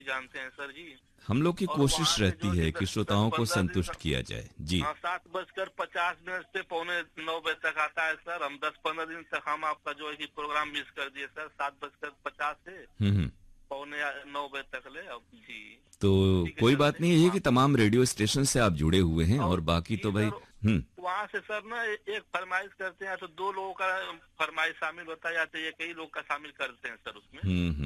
जानते हैं सर जी। हम लोग की और कोशिश वहाँ से रहती जो है कि है कि श्रोताओं को 10-15 दिन संतुष्ट किया जाए। जी। हाँ, 7:50 से 8:45 तक आता है सर। हम 10-15 दिन तक हम आपका जो है कि प्रोग्राम मिस कर दिए सर। 7:50 से हम्म। 8:45 तक ले अब जी। तो उसी के कोई बात चलते नहीं है, ये कि वहाँ तमाम रेडियो स्टेशन से आप जुड़े हुए हैं और और बाकी जी तो भाई। सर, हम्म। वहाँ से सर ना एक फरमाइश करते हैं तो 2 लोगों का फरमाइश शामिल होता है, या तो एक ही लोग का शामिल करते हैं सर उसमें।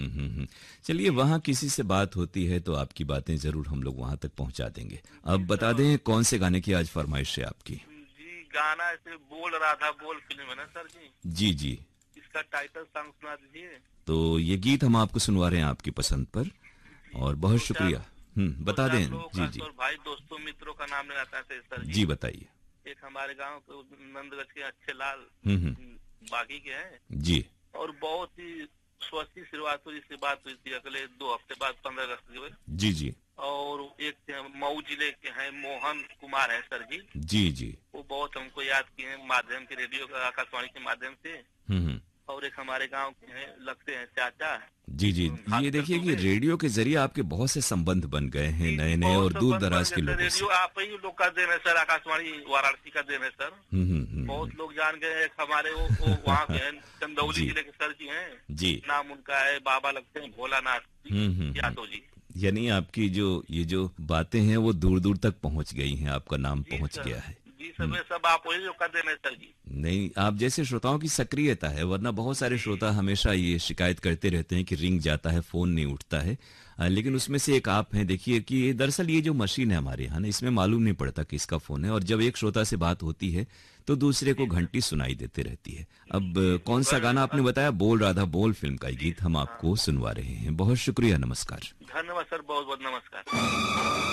चलिए, जी वहाँ किसी से बात होती है तो आपकी बातें जरूर हम लोग वहां तक पहुंचा देंगे। जी अब बता सर। दें कौन से गाने की आज फरमाइश है आपकी? जी, गाना ऐसे बोल राधा बोल फिल्म है ना सर जी, जी जी। इसका टाइटल सॉन्ग सुना दीजिए। तो ये गीत हम आपको सुनवा रहे हैं आपकी पसंद पर, जी, और बहुत दो चार शुक्रिया। दो बता चार दें। लोगों जी का जी। सर, भाई दोस्तों मित्रों का नाम लेना चाहते हैं सर जी। जी बताइए। एक हमारे गांव के नंदगंज के अच्छे लाल हम्म। बागी के हैं। जी और बहुत ही स्वस्थ श्रीवास्तव से बात हुई थी अगले 2 हफ्ते बाद, 15 अगस्त के बाद। जी। जी और एक मऊ जिले के हैं मोहन कुमार है सर जी। जी। जी। वो बहुत हमको याद किए हैं माध्यम के, रेडियो का, आकाशवाणी के माध्यम से। हम्म। और एक हमारे गांव के हैं, लगते हैं चाचा जी जी। ये भास्कर देखिए कि दुबे। रेडियो के जरिए आपके बहुत से संबंध बन गए हैं, जी जी, नए नए बहुत और दूर संबंध बन दराज गए के सर। लोगों से। रेडियो आप ही लोग का देन है सर, आकाशवाणी वाराणसी का देन है सर। हम्म। बहुत लोग जान गए। एक हमारे वो वहाँ के हैं, चंदौली जी जिले के सर जी हैं। जी। नाम उनका है, बाबा लगते हैं भोलानाथ यादव जी। यानी आपकी जो ये जो बातें हैं वो दूर दूर तक पहुंच गई हैं, आपका नाम जी पहुंच सर। गया है। जी सर, वे सब आप वही लोग का देन है सर जी। नहीं, आप जैसे श्रोताओं की सक्रियता है, वरना बहुत सारे जी श्रोता हमेशा ये शिकायत करते रहते हैं कि रिंग जाता है, फोन नहीं उठता है। लेकिन उसमें से एक आप हैं। देखिए कि दरअसल ये जो मशीन है हमारे यहाँ ना, इसमें मालूम नहीं पड़ता किसका फोन है, और जब एक श्रोता से बात होती है तो दूसरे को जी सर। घंटी सुनाई देते रहती है। अब जी कौन सा गाना आपने मगर बताया? बोल राधा बोल फिल्म का ये जी गीत हम हाँ, आपको सुनवा रहे हैं। बहुत शुक्रिया, नमस्कार। धन्यवाद सर, बहुत बहुत नमस्कार।